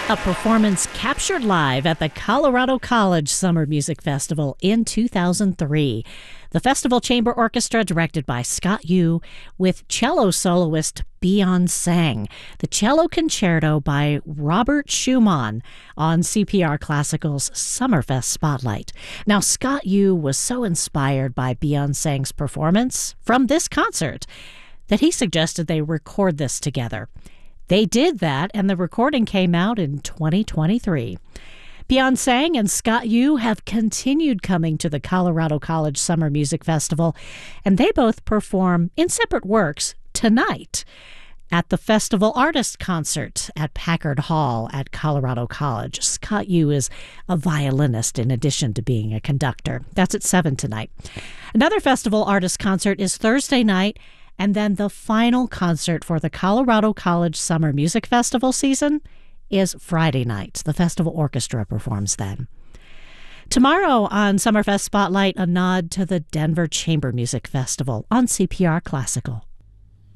A performance captured live at the Colorado College Summer Music Festival in 2003. The Festival Chamber Orchestra, directed by Scott Yu, with cello soloist Beyond Sang. The cello concerto by Robert Schumann on CPR Classical's Summerfest Spotlight. Now, Scott Yu was so inspired by Beyond Sang's performance from this concert that he suggested they record this together. They did that, and the recording came out in 2023. Beyond Sang and Scott Yu have continued coming to the Colorado College Summer Music Festival, and they both perform in separate works tonight at the Festival Artist Concert at Packard Hall at Colorado College. Scott Yu is a violinist in addition to being a conductor. That's at 7 tonight. Another Festival Artist Concert is Thursday night, and then the final concert for the Colorado College Summer Music Festival season is Friday night. The festival orchestra performs then. Tomorrow on Summerfest Spotlight, a nod to the Denver Chamber Music Festival on CPR Classical.